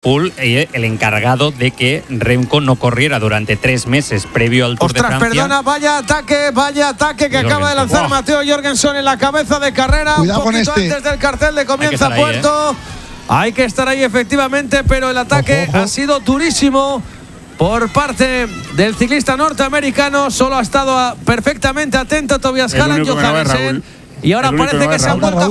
Pool, el encargado de que Remco no corriera durante 3 meses previo al Tour de Francia. Perdona, vaya ataque que acaba de lanzar Matteo Jorgensen en la cabeza de carrera. Cuidado un poquito con este. antes del cartel de comienza Puerto. Hay que estar ahí efectivamente, pero el ataque ha sido durísimo por parte del ciclista norteamericano. Solo ha estado perfectamente atento Tobias Halland, Johansen. Y ahora parece que se han vuelto a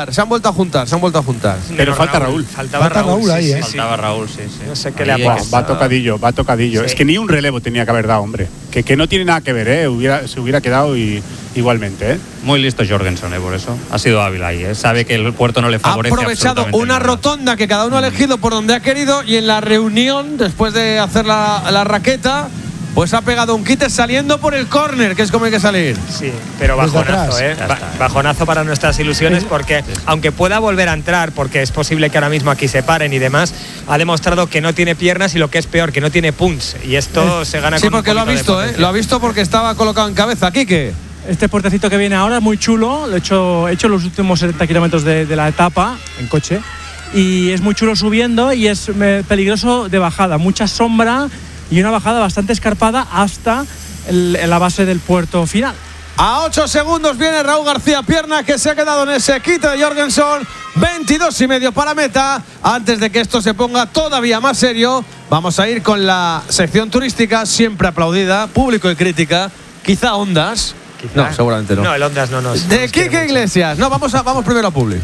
juntar. Pero falta Raúl. Faltaba Raúl ahí, Faltaba Raúl, sí. No sé qué le ha pasado. Va tocadillo. Sí. Es que ni un relevo tenía que haber dado, hombre. Que no tiene nada que ver, se hubiera quedado igualmente, Muy listo Jorgensen, por eso. Ha sido hábil ahí, Sabe que el Puerto no le favorece. Ha aprovechado una rotonda que cada uno ha elegido por donde ha querido, y en la reunión, después de hacer la raqueta, pues ha pegado un quite saliendo por el córner, que es como hay que salir. Sí, pero bajonazo, bajonazo para nuestras ilusiones, porque aunque pueda volver a entrar, porque es posible que ahora mismo aquí se paren y demás, ha demostrado que no tiene piernas y lo que es peor, que no tiene punch. Y esto se gana con Sí, porque lo ha visto, lo ha visto porque estaba colocado en cabeza. Quique. Este puertecito que viene ahora es muy chulo. Lo he hecho los últimos 70 kilómetros de la etapa en coche. Y es muy chulo subiendo y es peligroso de bajada. Mucha sombra y una bajada bastante escarpada hasta la base del puerto final. A 8 segundos viene Raúl García Pierna, que se ha quedado en ese quite de Jorgensen. 22,5 para meta. Antes de que esto se ponga todavía más serio, vamos a ir con la sección turística, siempre aplaudida, público y crítica. Quizá Ondas. No, seguramente no. No, el Ondas no nos. De Quique Iglesias. No, vamos primero a Publi.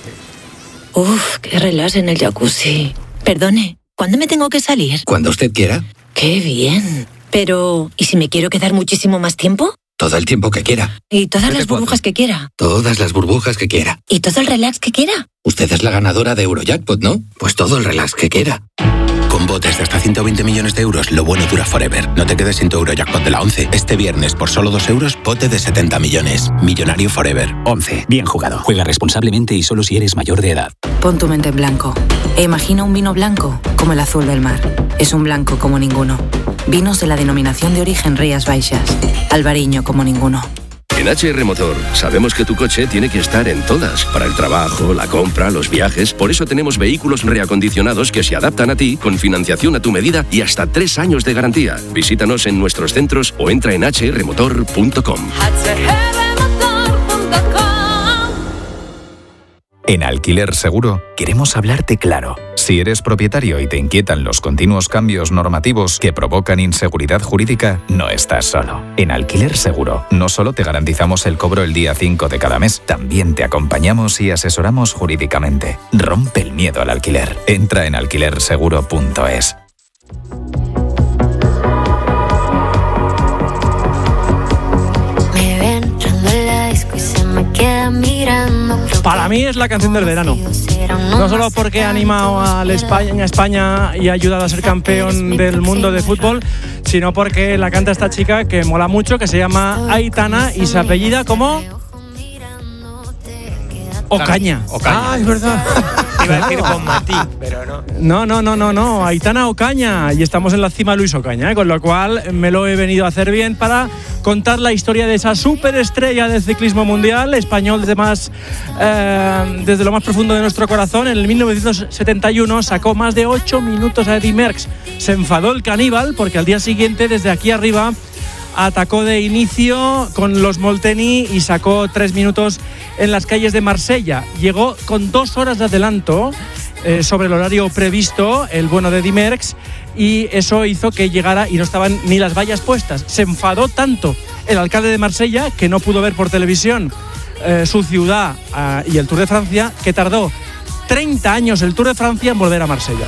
Uf, qué relax en el jacuzzi. Perdone, ¿cuándo me tengo que salir? Cuando usted quiera. ¡Qué bien! Pero, ¿y si me quiero quedar muchísimo más tiempo? Todo el tiempo que quiera. ¿Y todas las burbujas que quiera? Todas las burbujas que quiera. ¿Y todo el relax que quiera? Usted es la ganadora de Eurojackpot, ¿no? Pues todo el relax que quiera. Con botes de hasta 120 millones de euros, lo bueno dura forever. No te quedes sin tu Eurojackpot de la 11. Este viernes, por solo 2 euros, bote de 70 millones. Millonario forever. 11. Bien jugado. Juega responsablemente y solo si eres mayor de edad. Pon tu mente en blanco. E imagina un vino blanco como el azul del mar. Es un blanco como ninguno. Vinos de la denominación de origen Rías Baixas. Albariño como ninguno. En HR Motor sabemos que tu coche tiene que estar en todas, para el trabajo, la compra, los viajes. Por eso tenemos vehículos reacondicionados que se adaptan a ti, con financiación a tu medida y hasta 3 años de garantía. Visítanos en nuestros centros o entra en hrmotor.com. En Alquiler Seguro queremos hablarte claro. Si eres propietario y te inquietan los continuos cambios normativos que provocan inseguridad jurídica, no estás solo. En Alquiler Seguro no solo te garantizamos el cobro el día 5 de cada mes, también te acompañamos y asesoramos jurídicamente. Rompe el miedo al alquiler. Entra en alquilerseguro.es. Para mí es la canción del verano. No solo porque ha animado a España y ha ayudado a ser campeón del mundo de fútbol, sino porque la canta esta chica que mola mucho, que se llama Aitana y se apellida como Ocaña. Ah, es verdad. Iba a decir con Matí, pero no. No. Aitana Ocaña. Y estamos en la cima de Luis Ocaña, con lo cual me lo he venido a hacer bien para contar la historia de esa superestrella del ciclismo mundial, español desde lo más profundo de nuestro corazón. En el 1971 sacó más de 8 minutos a Eddy Merckx. Se enfadó el caníbal porque al día siguiente, desde aquí arriba, atacó de inicio con los Molteni y sacó 3 minutos en las calles de Marsella. Llegó con 2 horas de adelanto sobre el horario previsto, el bueno de Eddy Merckx, y eso hizo que llegara y no estaban ni las vallas puestas. Se enfadó tanto el alcalde de Marsella, que no pudo ver por televisión su ciudad y el Tour de Francia, que tardó 30 años el Tour de Francia en volver a Marsella.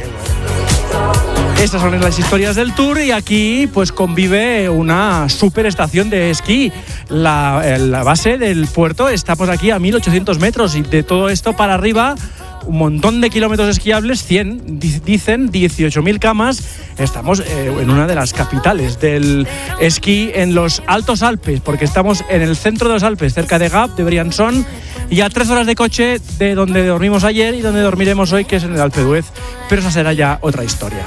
Estas son las historias del Tour y aquí pues convive una superestación de esquí. La base del puerto está pues aquí a 1.800 metros y de todo esto para arriba un montón de kilómetros esquiables, 100, dicen 18.000 camas. Estamos en una de las capitales del esquí en los Altos Alpes, porque estamos en el centro de los Alpes, cerca de Gap, de Briançon, y a 3 horas de coche de donde dormimos ayer y donde dormiremos hoy, que es en el Alpe d'Huez. Pero esa será ya otra historia.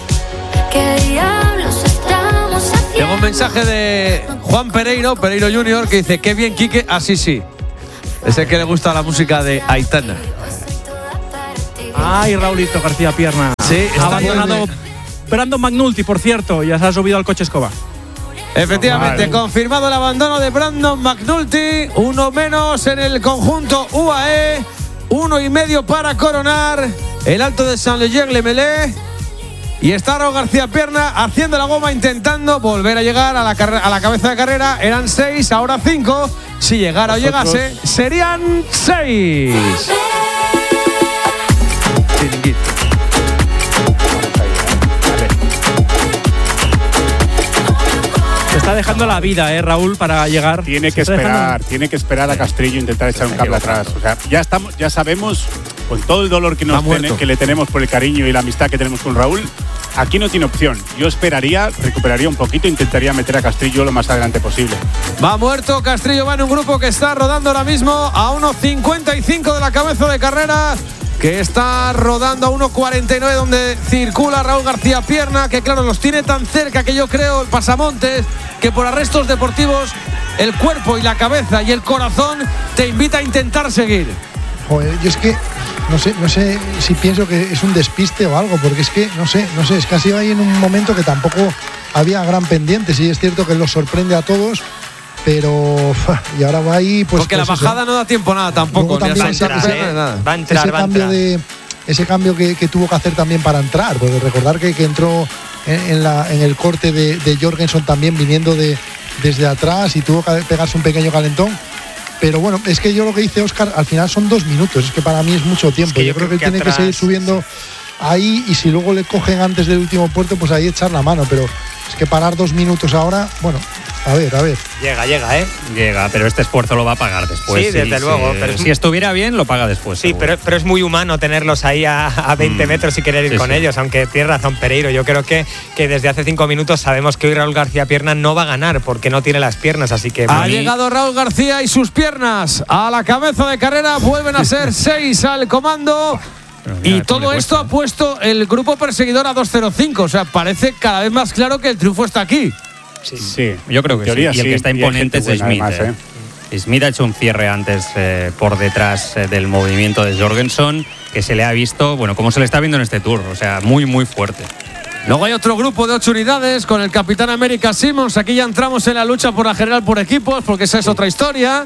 Tengo un mensaje de Juan Pereiro Jr., que dice: qué bien, Quique, así sí. Es el que le gusta la música de Aitana. Ay, Raulito García Pierna. Sí, ha abandonado Brandon McNulty, por cierto, ya se ha subido al coche escoba. Efectivamente, confirmado el abandono de Brandon McNulty. Uno menos en el conjunto UAE. 1,5 para coronar el Alto de Saint-Léger-le-Melé. Y está Raúl García Pierna haciendo la goma, intentando volver a llegar a la cabeza de carrera. Eran 6, ahora 5. Si llegara o llegase, serían 6. Está dejando la vida, Raúl, para llegar. Tiene que esperar a Castrillo e intentar echar un cable atrás. O sea, ya sabemos, con todo el dolor que le tenemos por el cariño y la amistad que tenemos con Raúl, aquí no tiene opción. Yo recuperaría un poquito e intentaría meter a Castrillo lo más adelante posible. Va muerto, Castrillo va en un grupo que está rodando ahora mismo a 1,55 de la cabeza de carrera, que está rodando a 1,49 donde circula Raúl García Pierna, que claro, los tiene tan cerca que yo creo, el pasamontes, que por arrestos deportivos el cuerpo y la cabeza y el corazón te invita a intentar seguir. Joder, yo es que no sé si pienso que es un despiste o algo, porque es que no sé, es que ha sido ahí en un momento que tampoco había gran pendiente. Sí, es cierto que los sorprende a todos, pero y ahora va ahí pues porque la bajada no da tiempo nada tampoco. Va a entrar. Ese cambio que tuvo que hacer también para entrar, porque recordar que entró en el corte de Jorgensen también viniendo desde atrás y tuvo que pegarse un pequeño calentón. Pero bueno, es que yo lo que dice Óscar, al final son 2 minutos, es que para mí es mucho tiempo. Es que yo creo que él tiene que seguir subiendo ahí, y si luego le cogen antes del último puerto, pues ahí echar la mano, pero es que parar 2 minutos ahora, bueno, a ver. Llega, pero este esfuerzo lo va a pagar después. Sí, desde luego. Pero si estuviera bien, lo paga después. Sí, pero es muy humano tenerlos ahí a 20 metros y querer ir con ellos, aunque tiene razón Pereiro. Yo creo que desde hace 5 minutos sabemos que hoy Raúl García Pierna no va a ganar porque no tiene las piernas, así que... Ha llegado Raúl García y sus piernas a la cabeza de carrera, vuelven a ser 6 al comando. Y todo esto ha puesto el grupo perseguidor a 2.05. O sea, parece cada vez más claro que el triunfo está aquí. Sí, yo creo que sí. Y el que está imponente es Smith. Smith ha hecho un cierre antes por detrás del movimiento de Jorgensen, que se le ha visto, bueno, como se le está viendo en este Tour. O sea, muy, muy fuerte. Luego hay otro grupo de 8 unidades con el Capitán América Simmons. Aquí ya entramos en la lucha por la general por equipos, porque esa es otra historia.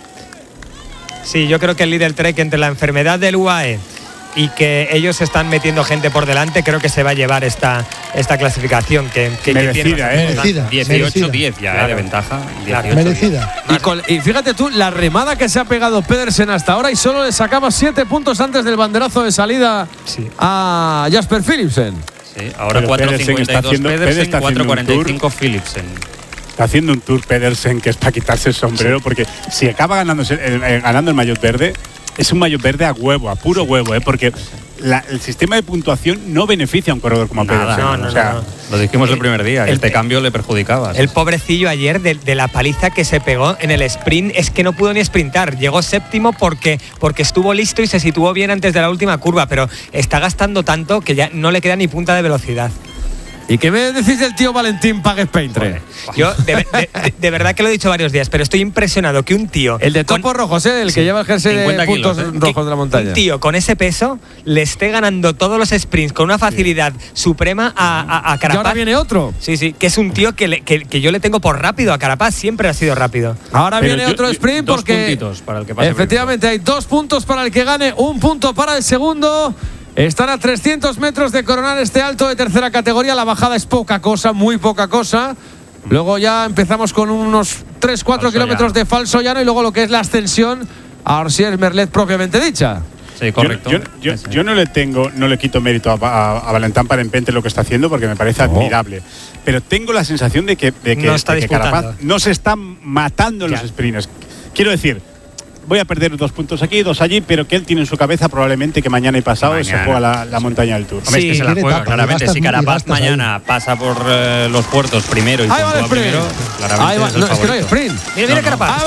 Sí, yo creo que el líder trek entre la enfermedad del UAE y que ellos están metiendo gente por delante, creo que se va a llevar esta clasificación que merecida, merecida. 18-10 ya, de ventaja. 18, merecida. Y fíjate tú, la remada que se ha pegado Pedersen hasta ahora, y solo le sacaba 7 puntos antes del banderazo de salida a Jasper Philipsen. Sí, ahora 4.52 Pedersen, 4.45 Philipsen. Está haciendo un Tour Pedersen que es para quitarse el sombrero, porque si acaba ganando el maillot verde, es un maillot verde a huevo, a puro huevo, porque el sistema de puntuación no beneficia a un corredor como Pedersen. No. Lo dijimos el primer día, este cambio le perjudicaba. El pobrecillo ayer de la paliza que se pegó en el sprint, es que no pudo ni sprintar. Llegó séptimo porque estuvo listo y se situó bien antes de la última curva, pero está gastando tanto que ya no le queda ni punta de velocidad. ¿Y qué me decís del tío Valentín Páguez-Peintre? Yo, de verdad que lo he dicho varios días, pero estoy impresionado que un tío... El de topos rojos, el que lleva el jersey de puntos rojos de la montaña. Un tío con ese peso le esté ganando todos los sprints con una facilidad suprema a Carapaz. ¿Y ahora viene otro? Sí, que es un tío que yo le tengo por rápido. A Carapaz siempre ha sido rápido. Ahora viene otro sprint porque... 2 puntitos para el que pase. Efectivamente, hay 2 puntos para el que gane, 1 punto para el segundo. Están a 300 metros de coronar este alto de tercera categoría. La bajada es poca cosa, muy poca cosa. Luego ya empezamos con unos 3-4 kilómetros de falso llano y luego lo que es la ascensión a Orsières-Merlet propiamente dicha. Sí, correcto. Yo no le quito mérito a Valentín Páguez-Peintre lo que está haciendo, porque me parece admirable. Pero tengo la sensación de que Carapaz no se está matando en los sprints. Quiero decir, voy a perder 2 puntos aquí, 2 allí, pero que él tiene en su cabeza probablemente que mañana y pasado se juega la montaña del Tour. Hombre, es que se la juega, claramente. Si Carapaz mañana pasa por los puertos primero y puntúa primero, claramente es que no hay sprint. Mira Carapaz.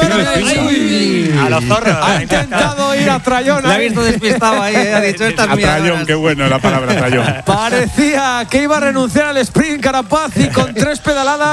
A los zorros. Ha intentado ir a Trayón. Le ha visto despistado ahí, ha dicho estas mierdas. A Trayón, qué bueno la palabra Trayón. Parecía que iba a renunciar al sprint Carapaz y con 3 pedaladas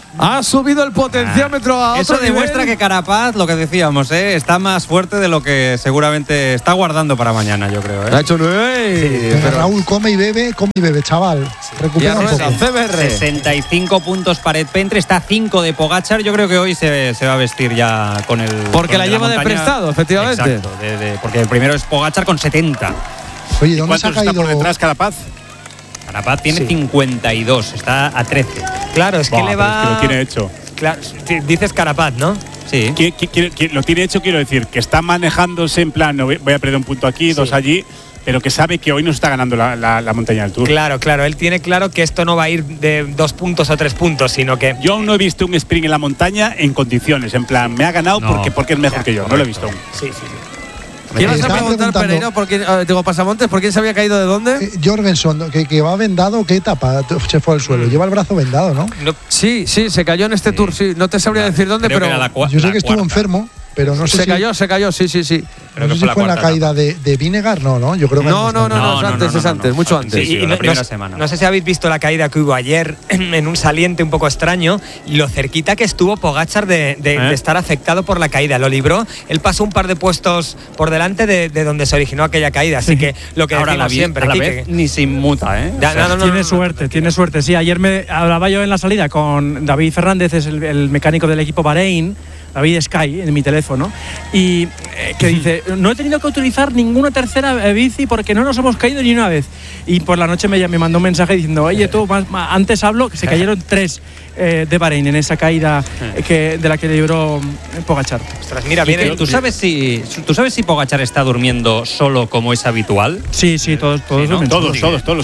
Ha subido el potenciómetro a otro Eso demuestra nivel. que Carapaz, lo que decíamos, está más fuerte de lo que seguramente está guardando para mañana, yo creo. Ha hecho 9. Sí, pero Raúl, come y bebe, chaval. Recupera un poco. 65 puntos para Ed Pentre, está 5 de Pogačar. Yo creo que hoy se va a vestir ya con el. Porque con la el lleva de montaña. prestado, efectivamente. Exacto, porque el primero es Pogačar con 70. Oye, ¿dónde se ha ¿Cuántos caído? está por detrás Carapaz? Carapaz tiene 52, está a 13. Claro, es que le va. Es que lo tiene hecho. Claro, dices Carapaz, ¿no? Sí. Lo tiene hecho, quiero decir, que está manejándose en plan, no, voy a perder un punto aquí, 2 allí, pero que sabe que hoy no está ganando la montaña del Tour. Claro, él tiene claro que esto no va a ir de 2 puntos o 3 puntos, sino que… Yo aún no he visto un sprint en la montaña en condiciones, en plan, me ha ganado porque es mejor que yo, no lo he visto aún. Sí. ¿Qué vas a preguntar, Pereiro? Pasamontes, ¿por quién se había caído de dónde? Jorgenson, que va vendado, ¿qué etapa se fue al suelo? Lleva el brazo vendado, ¿no? Sí, se cayó en este Tour, sí. No te sabría decir dónde, pero yo sé que estuvo enfermo, pero no sé si… Se cayó, sí. No sé si fue en la caída de Vinegar, no, yo creo que no, es antes, mucho antes. Sí, la primera semana. No sé si habéis visto la caída que hubo ayer en un saliente un poco extraño y lo cerquita que estuvo Pogačar de estar afectado por la caída. Lo libró, él pasó un par de puestos por delante de donde se originó aquella caída, así que lo que ahora decimos siempre… A la vez ni se inmuta, ¿eh? Tiene suerte. Sí, ayer me hablaba yo en la salida con David Fernández, es el mecánico del equipo Bahrein, David Sky, en mi teléfono, y que dice, no he tenido que utilizar ninguna tercera bici porque no nos hemos caído ni una vez. Y por la noche me mandó un mensaje diciendo, oye, tú, antes hablo, que se cayeron 3 de Bahrein en esa caída de la que libró Pogačar. Ostras, mira, viene… ¿Tú sabes si Pogačar está durmiendo solo como es habitual? Sí, todos duermen. Todos.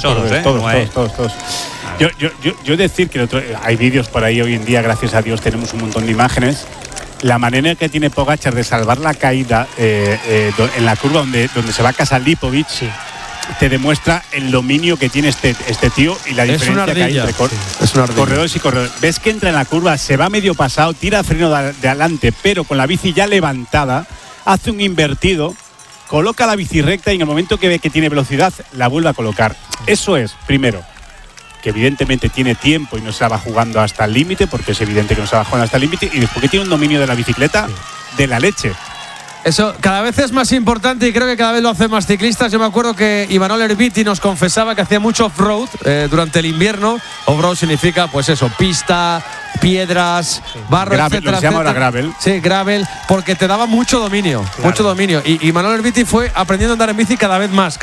Yo decir que hay vídeos por ahí hoy en día, gracias a Dios tenemos un montón de imágenes. La manera que tiene Pogačar de salvar la caída en la curva donde se va Kasalipovic te demuestra el dominio que tiene este tío y la diferencia que hay entre corredores y corredores. Ves que entra en la curva, se va medio pasado, tira freno de adelante, pero con la bici ya levantada, hace un invertido, coloca la bici recta y en el momento que ve que tiene velocidad, la vuelve a colocar. Eso es, primero, que evidentemente tiene tiempo y no se va jugando hasta el límite, porque es evidente que no se va jugando hasta el límite, y después que tiene un dominio de la bicicleta de la leche. Eso cada vez es más importante y creo que cada vez lo hacen más ciclistas. Yo me acuerdo que Imanol Erviti nos confesaba que hacía mucho off-road durante el invierno. Off-road significa, pues eso, pista, piedras, barro, gravel, etcétera, se llama ahora etcétera. gravel. Sí, gravel, porque te daba mucho dominio, mucho dominio. Y Imanol Erviti fue aprendiendo a andar en bici cada vez más.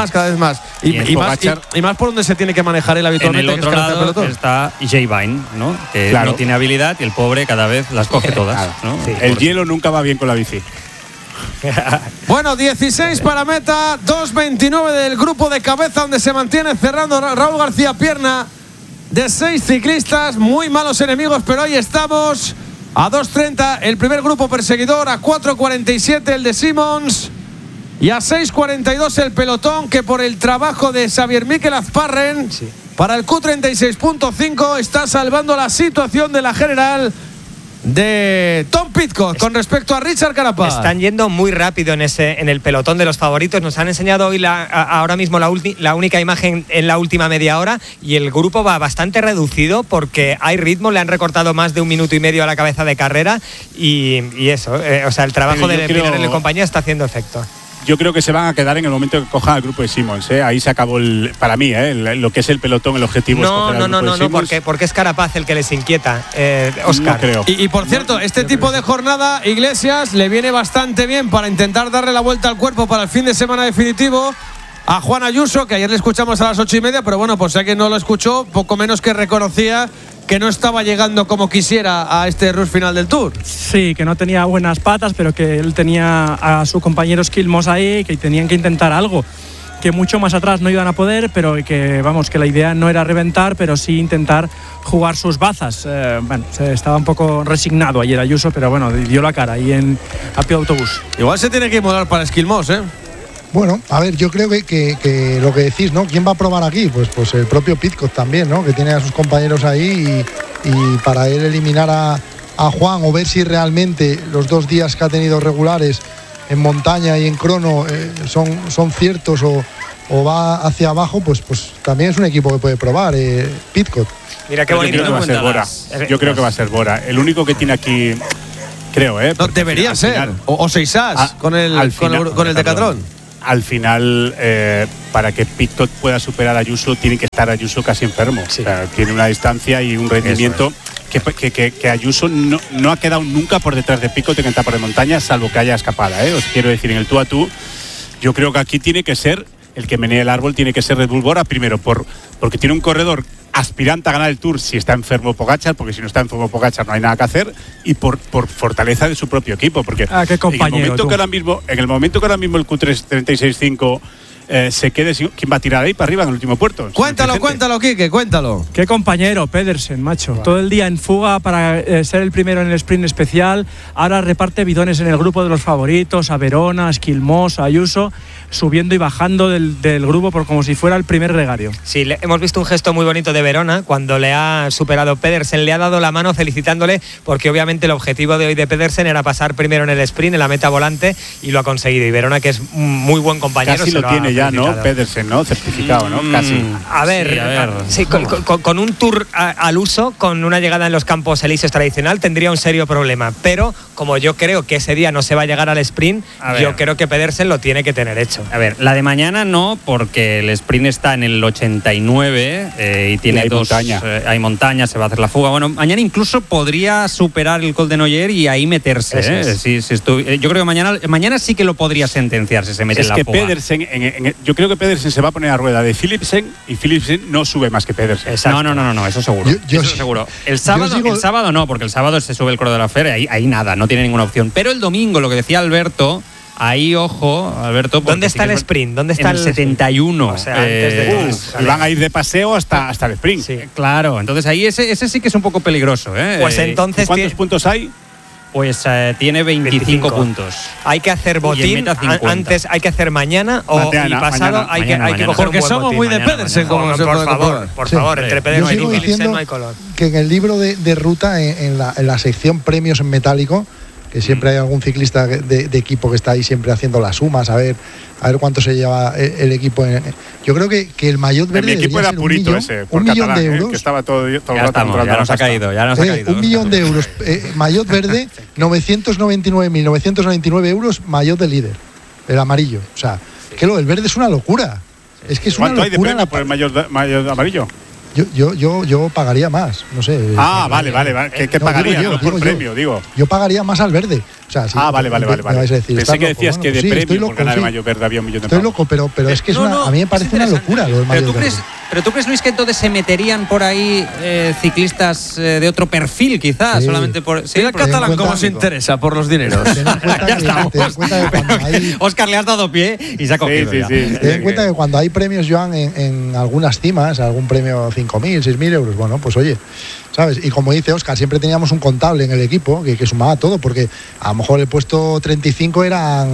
Y más por donde se tiene que manejar él habitualmente. En el otro lado está Jay Vine, ¿no? Que no tiene habilidad y el pobre cada vez las coge todas, ¿no? Sí. El hielo nunca va bien con la bici. Bueno, 16 para meta, 2.29 del grupo de cabeza donde se mantiene cerrando Raúl García Pierna de 6 ciclistas, muy malos enemigos, pero ahí estamos a 2.30 el primer grupo perseguidor, a 4.47 el de Simons y a 6.42 el pelotón que por el trabajo de Xavier Mikel Azparren para el Q36.5 está salvando la situación de la general de Tom Pidcock con respecto a Richard Carapaz. Están yendo muy rápido en el pelotón de los favoritos. Nos han enseñado hoy ahora mismo la única imagen en la última media hora y el grupo va bastante reducido porque hay ritmo, le han recortado más de 1 minuto y medio a la cabeza de carrera y eso, o sea, el trabajo de Pinarello y compañía está haciendo efecto. Yo creo que se van a quedar en el momento que cojan al grupo de Simons. Ahí se acabó, para mí, lo que es el pelotón, el objetivo. No, porque es Carapaz el que les inquieta, Óscar. No creo. Y por cierto, este tipo de jornada, Iglesias, le viene bastante bien para intentar darle la vuelta al cuerpo para el fin de semana definitivo a Juan Ayuso, que ayer le escuchamos a las 8:30, pero bueno, pues ya que no lo escuchó, poco menos que reconocía que no estaba llegando como quisiera a este rush final del Tour. Sí, que no tenía buenas patas, pero que él tenía a su compañero Skilmos ahí, que tenían que intentar algo, que mucho más atrás no iban a poder, pero que vamos, que la idea no era reventar, pero sí intentar jugar sus bazas. Bueno, estaba un poco resignado ayer Ayuso, pero bueno, dio la cara ahí a pie de autobús. Igual se tiene que molar para Skilmos, ¿eh? Bueno, a ver, yo creo que lo que decís, ¿no? ¿Quién va a probar aquí? Pues el propio Pidcock también, ¿no? Que tiene a sus compañeros ahí y para él eliminar a Juan o ver si realmente los 2 días que ha tenido regulares en montaña y en crono son ciertos o va hacia abajo, pues también es un equipo que puede probar, Pidcock. Mira qué bonito. Yo creo que va a ser Bora. El único que tiene aquí, creo, no, debería ser. O Seisás con el Decathlon. Al final, para que Pidcock pueda superar a Ayuso, tiene que estar Ayuso casi enfermo. Sí. O sea, tiene una distancia y un rendimiento que Ayuso no ha quedado nunca por detrás de Pidcock en etapa de montaña, salvo que haya escapada. Os quiero decir, en el tú a tú, yo creo que aquí tiene que ser el que menee el árbol, tiene que ser Red Bull Bora, primero porque tiene un corredor aspirante a ganar el Tour si está enfermo Pogačar, porque si no está enfermo Pogačar no hay nada que hacer, y por fortaleza de su propio equipo, porque qué compañero, en el momento que ahora mismo el Q3 36.5 se quede, ¿quién va a tirar ahí para arriba en el último puerto? Cuéntalo, Quique, cuéntalo. Qué compañero, Pedersen, macho. Wow. Todo el día en fuga para ser el primero en el sprint especial. Ahora reparte bidones en el grupo de los favoritos, a Verona, a Esquilmós, a Ayuso, subiendo y bajando del grupo por como si fuera el primer gregario. Sí, hemos visto un gesto muy bonito de Verona cuando le ha superado Pedersen, le ha dado la mano felicitándole, porque obviamente el objetivo de hoy de Pedersen era pasar primero en el sprint, en la meta volante, y lo ha conseguido. Y Verona, que es un muy buen compañero, casi lo tiene ya, ¿no? Pedersen, ¿no? Certificado, ¿no? Casi. A ver. Sí, con un Tour al uso, con una llegada en los Campos Elíseos tradicional, tendría un serio problema. Pero como yo creo que ese día no se va a llegar al sprint, yo creo que Pedersen lo tiene que tener hecho. A ver, la de mañana no, porque el sprint está en el 89 y tiene montaña. Hay montaña, se va a hacer la fuga. Bueno, mañana incluso podría superar el Col de Noyer y ahí meterse. Yo creo que mañana sí que lo podría sentenciar si se mete en la fuga. Es que Pedersen, yo creo que Pedersen se va a poner a rueda de Philipsen y Philipsen no sube más que Pedersen. Exacto. No, eso seguro. Eso seguro. El sábado no, porque el sábado se sube el Col de la Fer, ahí nada, no tiene ninguna opción. Pero el domingo, lo que decía Alberto, ahí ojo, Alberto. ¿Dónde está el sprint? ¿Dónde está el 71? O sea, antes y van a ir de paseo hasta el sprint. Sí. Claro, entonces ahí ese sí que es un poco peligroso. Pues entonces, ¿cuántos puntos hay? Pues tiene 25 puntos. Hay que hacer botín antes, hay que hacer mañana o pasado. Hay que coger porque un buen somos botín. Muy de Pedersen, por favor, entre Pedersen y Philipsen no hay color. Que en el libro de ruta, en la sección premios en metálico, que siempre hay algún ciclista de equipo que está ahí siempre haciendo las sumas, a ver cuánto se lleva el equipo. Yo creo que el maillot verde. Mi equipo era purito ese, por 1 millón de euros. Que estaba todo el rato controlando. Ya nos ha caído. 1 millón de euros. Maillot verde, 999.999 euros, maillot de líder. El amarillo. O sea, que el verde es una locura. Es que es una locura. ¿Cuánto hay de premio por el maillot amarillo? Yo pagaría más, no sé. Vale. ¿Qué pagaría? No por premio, digo. Yo pagaría más al verde. O sea, sí, vale. Pensé que decías que de premio por ganar el maillot verde había 1 millón de euros. Estoy loco, pero es que a mí me parece una locura lo del maillot verde. ¿Pero tú crees, Luis, que entonces se meterían por ahí ciclistas de otro perfil, quizás? Sí. Solamente por. Sí, el catalán cómo se interesa por los dineros. Ya estamos. Óscar le has dado pie y se ha cogido. Sí. Ten en cuenta que cuando hay premios, Joan, en algunas cimas, algún premio 5.000, 6.000 euros, bueno, pues oye, ¿sabes? Y como dice Óscar, siempre teníamos un contable en el equipo que sumaba todo, porque a lo mejor el puesto 35 eran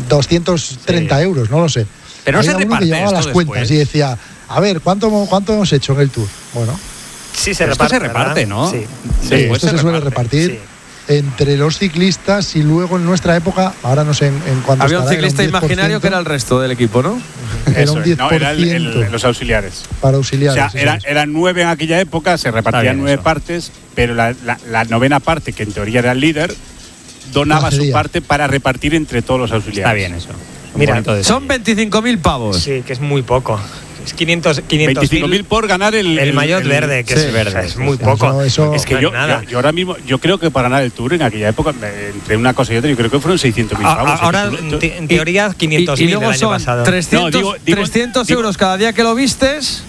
230 euros, no lo sé. Pero no se reparte uno que llevaba las cuentas y decía, a ver, ¿cuánto hemos hecho en el Tour? Bueno. Sí, se reparte, ¿no? Sí. Esto se suele repartir entre los ciclistas y luego en nuestra época, ahora no sé en cuánto. Había un ciclista imaginario que era el resto del equipo, ¿no? Era un 10%. No, era los auxiliares. Para auxiliares. O sea, eran 9 en aquella época, se repartían 9 partes, pero la 9ª parte, que en teoría era el líder, donaba su parte para repartir entre todos los auxiliares. Está bien eso. Mira, son 25.000 pavos. Sí, que es muy poco. Es 25.000 por ganar el maillot verde, que es verde. Es muy poco. Es que yo ahora mismo, yo creo que para ganar el Tour en aquella época, entre una cosa y otra, yo creo que fueron 600.000 pavos. Ahora, en teoría, 500.000 y luego el año pasado. 300 euros cada día que lo vistes.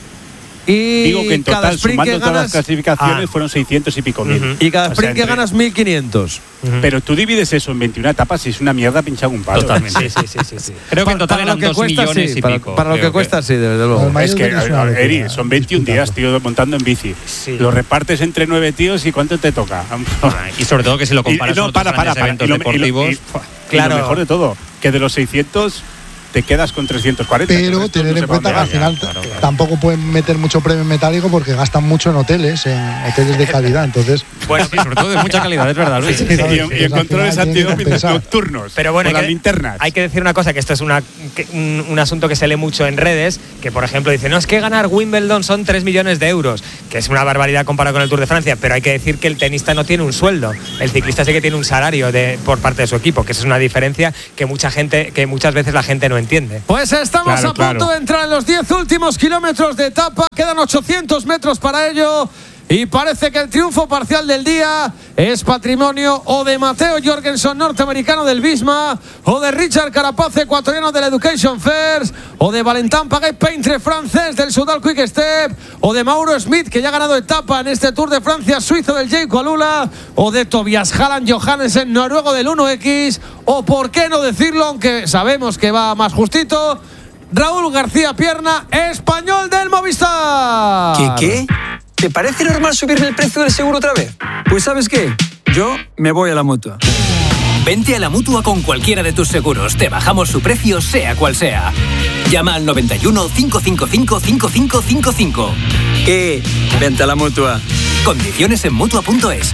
Y digo que en total, sumando todas las clasificaciones, fueron 600 y pico mil. Y cada sprint que ganas 1.500. Pero tú divides eso en 21 etapas y es una mierda pinchar un palo. Totalmente. Sí. Creo que en total eran 2 millones y pico. Para lo que cuesta, sí, desde luego. Es que, Eri, son 21 días, tío, montando en bici. Sí. Lo repartes entre 9 tíos y ¿cuánto te toca? Y sobre todo que si lo comparas con otros grandes eventos deportivos. Claro. Y lo mejor de todo, que de los 600... te quedas con 340. Pero tener en cuenta que al final tampoco pueden meter mucho premio en metálico porque gastan mucho en hoteles de calidad. Entonces, bueno, sí, sobre todo de mucha calidad, es verdad, Luis. Y en controles antidoping nocturnos. Pero bueno, las linternas. Hay que decir una cosa, que esto es un asunto que se lee mucho en redes, que por ejemplo dice, no, es que ganar Wimbledon son 3 millones de euros, que es una barbaridad comparado con el Tour de Francia, pero hay que decir que el tenista no tiene un sueldo, el ciclista sí que tiene un salario por parte de su equipo, que esa es una diferencia que muchas veces la gente no entiende. Pues estamos a punto de entrar en los 10 últimos kilómetros de etapa, quedan 800 metros para ello. Y parece que el triunfo parcial del día es patrimonio o de Matteo Jorgenson, norteamericano del Visma, o de Richard Carapaz, ecuatoriano del Education First, o de Valentin Pagès-Peintre, francés del Soudal Quick Step, o de Mauro Smith, que ya ha ganado etapa en este Tour de Francia, suizo del Jayco Alula, o de Tobias Halland Johannessen, noruego del 1X, o por qué no decirlo, aunque sabemos que va más justito, Raúl García Pierna, español del Movistar. ¿Qué? ¿Te parece normal subirme el precio del seguro otra vez? Pues ¿sabes qué? Yo me voy a la Mutua. Vente a la Mutua con cualquiera de tus seguros. Te bajamos su precio, sea cual sea. Llama al 91 555 5555. ¿Qué? Vente a la Mutua. Condiciones en Mutua.es.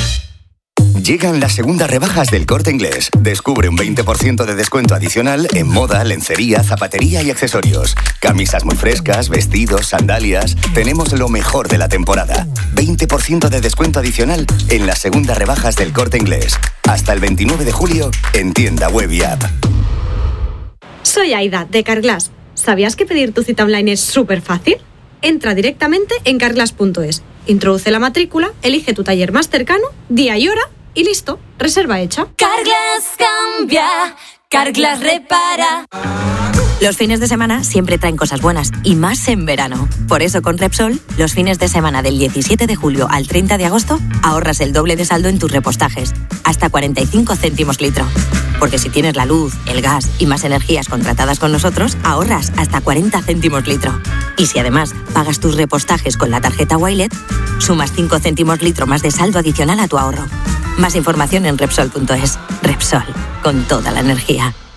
Llegan las segundas rebajas del Corte Inglés. Descubre un 20% de descuento adicional en moda, lencería, zapatería y accesorios. Camisas muy frescas, vestidos, sandalias. Tenemos lo mejor de la temporada. 20% de descuento adicional en las segundas rebajas del Corte Inglés. Hasta el 29 de julio en tienda web y app. Soy Aida, de Carglass. ¿Sabías que pedir tu cita online es súper fácil? Entra directamente en carglass.es. Introduce la matrícula, elige tu taller más cercano, día y hora, y listo, reserva hecha. Carglass cambia, Carglass repara. Los fines de semana siempre traen cosas buenas, y más en verano. Por eso con Repsol, los fines de semana del 17 de julio al 30 de agosto, ahorras el doble de saldo en tus repostajes, hasta 45 céntimos litro. Porque si tienes la luz, el gas y más energías contratadas con nosotros, ahorras hasta 40 céntimos litro. Y si además pagas tus repostajes con la tarjeta Wilet, sumas 5 céntimos litro más de saldo adicional a tu ahorro. Más información en Repsol.es. Repsol, con toda la energía.